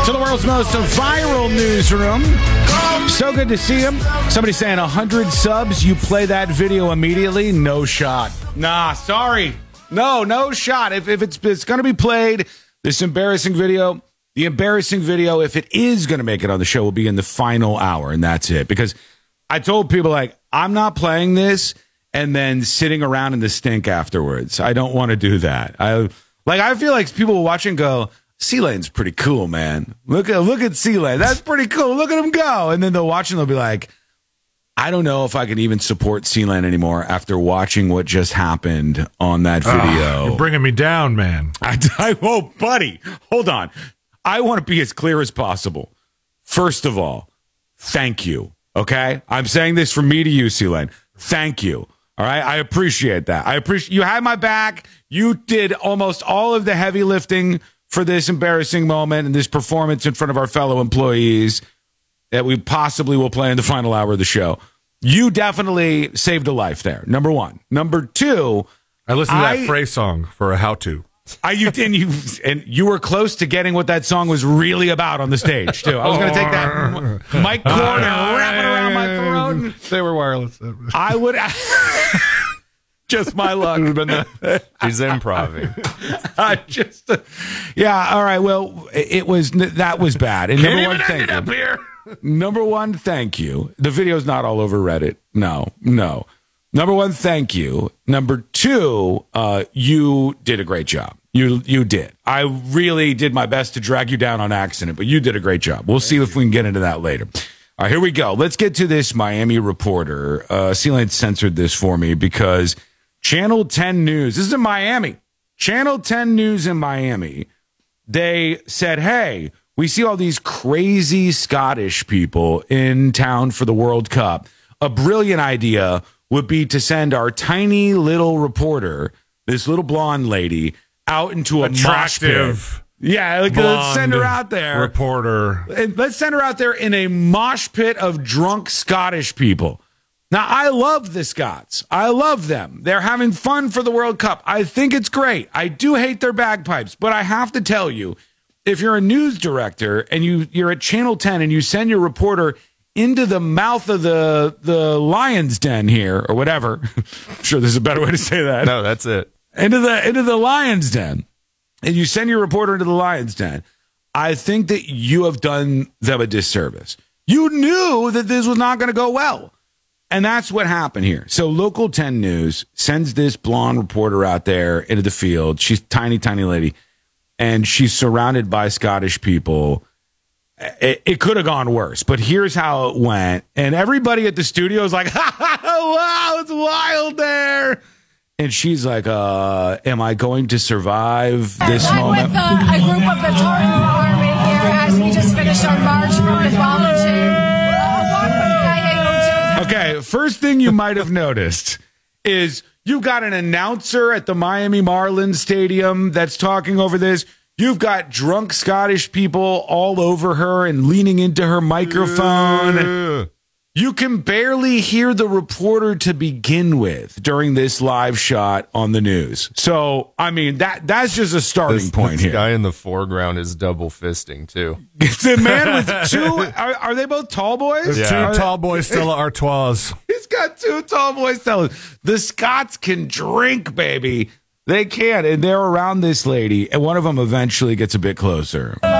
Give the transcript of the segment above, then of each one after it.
To the world's most viral newsroom. So good to see him. Somebody saying 100 subs, you play that video immediately? No shot. Nah, sorry. No shot. If it's going to be played, this embarrassing video, the embarrassing video, if it is going to make it on the show, will be in the final hour, and that's it. Because I told people, like, I'm not playing this and then sitting around in the stink afterwards. I don't want to do that. I feel like people will watch and go, C-Lane's pretty cool, man. Look at C-Lane. That's pretty cool. Look at him go. And then they'll watch and they'll be like, I don't know if I can even support C-Lane anymore after watching what just happened on that video. You're bringing me down, man. Oh, buddy, hold on. I want to be as clear as possible. First of all, thank you, okay? I'm saying this from me to you, C-Lane. Thank you, all right? I appreciate that. You had my back. You did almost all of the heavy lifting for this embarrassing moment and this performance in front of our fellow employees that we possibly will play in the final hour of the show. You definitely saved a life there, number one. Number two, I listened to that Frey song for a how-to. You were close to getting what that song was really about on the stage, too. I was going to take that mic cord and wrap it around my throat. They were wireless. I would... Just my luck. He's improving. Yeah, all right. Well, that was bad. And Can't even end it up here. Number one, thank you. The video's not all over Reddit. No. Number one, thank you. Number two, you did a great job. You did. I really did my best to drag you down on accident, but you did a great job. We'll see if we can get into that later. All right, here we go. Let's get to this Miami reporter. C-Lane censored this for me because Channel 10 News, this is in Miami. Channel 10 News in Miami, they said, hey, we see all these crazy Scottish people in town for the World Cup. A brilliant idea would be to send our tiny little reporter, this little blonde lady, out into a mosh pit. Yeah, let's send her out there. Reporter. Let's send her out there in a mosh pit of drunk Scottish people. Now, I love the Scots. I love them. They're having fun for the World Cup. I think it's great. I do hate their bagpipes, but I have to tell you, if you're a news director and you're at Channel 10 and you send your reporter into the mouth of the lion's den here or whatever, I'm sure there's a better way to say that. No, that's it. Into the lion's den, and you send your reporter into the lion's den, I think that you have done them a disservice. You knew that this was not going to go well. And that's what happened here. So Local 10 News sends this blonde reporter out there into the field. She's a tiny, tiny lady, and she's surrounded by Scottish people. It could have gone worse, but here's how it went. And everybody at the studio is like, wow, it's wild there. And she's like, am I going to survive this moment? With a group of the Tory Army here as we just finished our march from the volunteer. Okay, first thing you might have noticed is you've got an announcer at the Miami Marlins Stadium that's talking over this. You've got drunk Scottish people all over her and leaning into her microphone. You can barely hear the reporter to begin with during this live shot on the news. So, I mean, that's just a starting point here. This guy in the foreground is double fisting, too. It's a man with two. Are they both tall boys? Yeah. Two tall boys, Stella Artois. He's got two tall boys. The Scots can drink, baby. They can, and they're around this lady, and one of them eventually gets a bit closer. We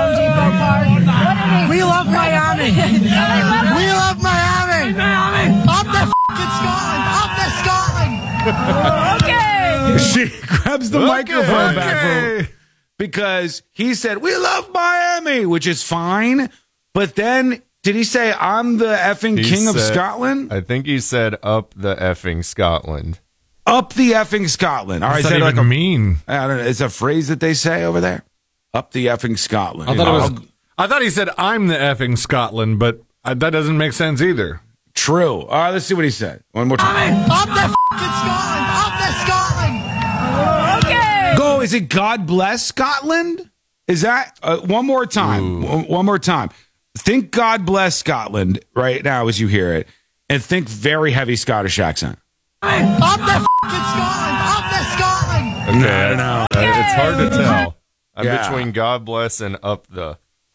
love Miami. We love Miami. Up the Scotland. Up the Scotland. Okay. She grabs the microphone back from him because he said, we love Miami, which is fine. But then, did he say, I'm the effing king of Scotland? I think he said, up the effing Scotland. Up the effing Scotland. All right, what does that even mean? I don't know. It's a phrase that they say over there. Up the effing Scotland. I thought he said, I'm the effing Scotland, but that doesn't make sense either. True. All right, let's see what he said. One more time. Up the Scotland. Up the Scotland. Okay. Go. Is it God bless Scotland? Is that one more time? One more time. Think God bless Scotland right now as you hear it, and think very heavy Scottish accent. Up the Scotland. Up the Scotland. Okay, I don't know. It's hard to tell. I'm Yeah. between God bless and up the.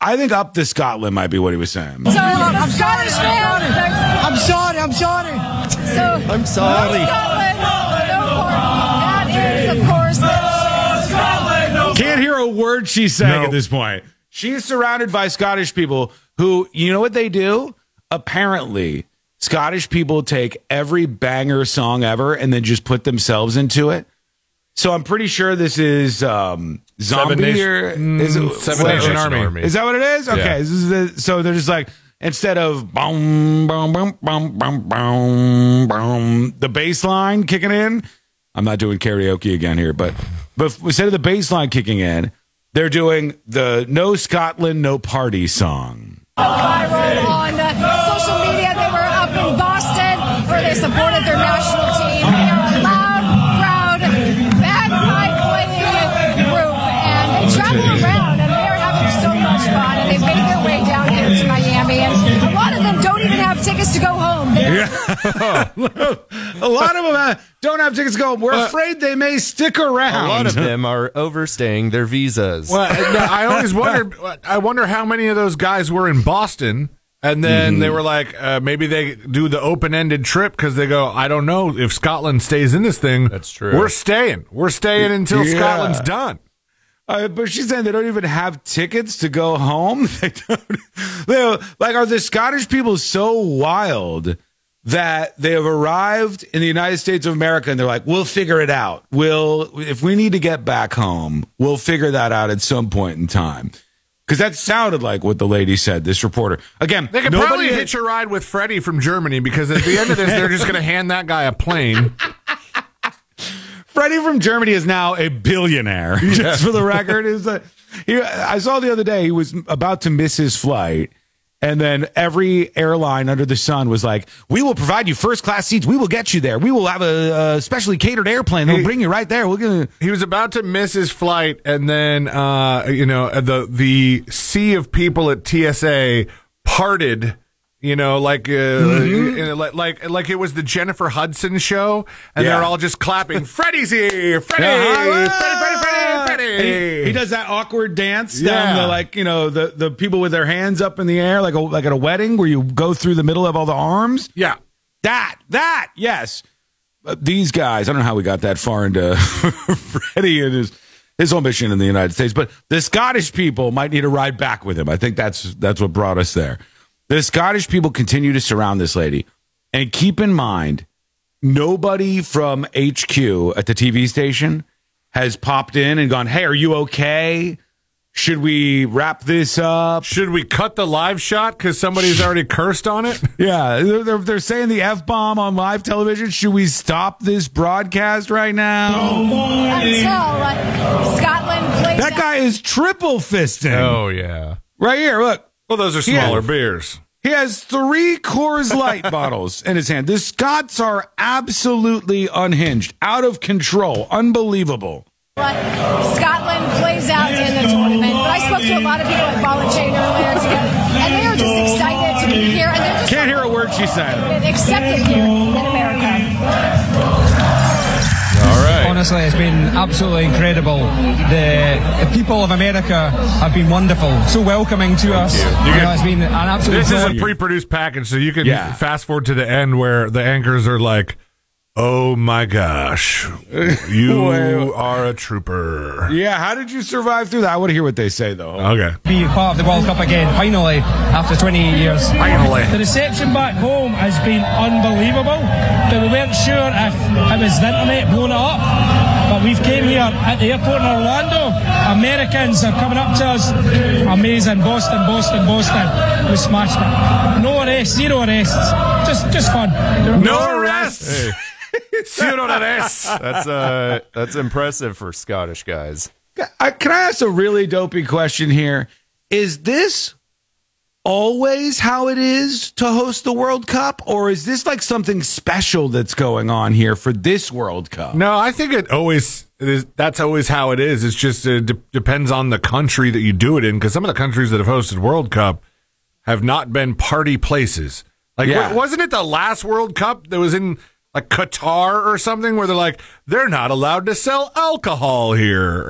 I think up to Scotland might be what he was saying. So the Scottish man. I'm sorry. So I'm sorry. no Scotland, no part. That is, of course, Can't hear a word she's saying No. at this point. She's surrounded by Scottish people who, you know what they do? Apparently, Scottish people take every banger song ever and then just put themselves into it. So I'm pretty sure this is Zombie or is it Seven Nation Army. Is that what it is? Okay. Yeah. This is so they're just like, instead of boom, boom, boom, boom, boom, boom, boom, the bass line kicking in. I'm not doing karaoke again here, but instead of the bass line kicking in, they're doing the No Scotland, No Party song. viral on social media. They were up in Boston where they supported their national team. They are a loud, proud, bagpipe playing group, and they travel around and they are having so much fun. And they've made their way down here to Miami, and a lot of them don't even have tickets to go home. A lot of them don't have tickets to go. We're afraid they may stick around. A lot of them are overstaying their visas. Well, I always wondered. I wonder how many of those guys were in Boston, and then they were like, maybe they do the open-ended trip because they go, I don't know if Scotland stays in this thing. That's true. We're staying until Yeah. Scotland's done. But she's saying they don't even have tickets to go home. They don't. Are the Scottish people so wild that they have arrived in the United States of America and they're like, we'll figure it out. If we need to get back home, we'll figure that out at some point in time. Because that sounded like what the lady said, this reporter. Again, They could probably hitch a ride with Freddie from Germany because at the end of this, they're just going to hand that guy a plane. Freddie from Germany is now a billionaire, just for the record. I saw the other day he was about to miss his flight, and then every airline under the sun was like, we will provide you first-class seats. We will get you there. We will have a specially catered airplane. They'll bring you right there. We're gonna. He was about to miss his flight, and then the sea of people at TSA parted. Like like it was the Jennifer Hudson show, and Yeah. they're all just clapping. Freddie's here, Freddie, Freddie. He does that awkward dance Yeah. down the people with their hands up in the air, like at a wedding where you go through the middle of all the arms. Yeah. That, yes. These guys, I don't know how we got that far into Freddie and his whole mission in the United States, but the Scottish people might need a ride back with him. I think that's what brought us there. The Scottish people continue to surround this lady. And keep in mind, nobody from HQ at the TV station has popped in and gone, hey, are you okay? Should we wrap this up? Should we cut the live shot because somebody's already cursed on it? Yeah, they're saying the F-bomb on live television. Should we stop this broadcast right now? Until Scotland plays That guy is triple fisting. Oh, yeah. Right here, look. Well, those are smaller beers. He has 3 Coors Light bottles in his hand. The Scots are absolutely unhinged, out of control, unbelievable. Scotland plays out in the tournament. But I spoke to a lot of people at Ball and Chain earlier today, and they are just excited to be here. And they're just Can't hear a word she's saying. accepted here in America. All right. Honestly, it's been absolutely incredible. The people of America have been wonderful, so welcoming to us. It's been an absolute This is a pleasure. pre-produced package, so you can Yeah. fast forward to the end where the anchors are like, oh my gosh, you are a trooper. Yeah, how did you survive through that? I want to hear what they say, though. Okay. Be part of the World Cup again, finally, after 28 years. Finally. The reception back home has been unbelievable, but we weren't sure if it was the internet blowing it up. But we've came here at the airport in Orlando. Americans are coming up to us. Amazing. Boston. We smashed it. No arrests, 0 arrests. Just fun. No arrests. Zero arrests. That's impressive for Scottish guys. Can I ask a really dopey question here? Is this always how it is to host the World Cup, or is this like something special that's going on here for this World Cup? No, I think it is. That's always how it is. It's just depends on the country that you do it in, because some of the countries that have hosted World Cup have not been party places. Like, Yeah. wasn't it the last World Cup that was in like Qatar or something where they're like, they're not allowed to sell alcohol here?